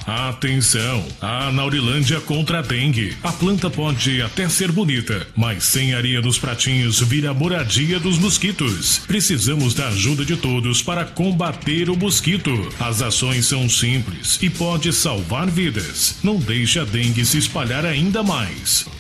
Atenção! A Naurilândia contra a dengue. A planta pode até ser bonita, mas sem areia nos pratinhos vira moradia dos mosquitos. Precisamos da ajuda de todos para combater o mosquito. As ações são simples e pode salvar vidas. Não deixe a dengue se espalhar ainda mais.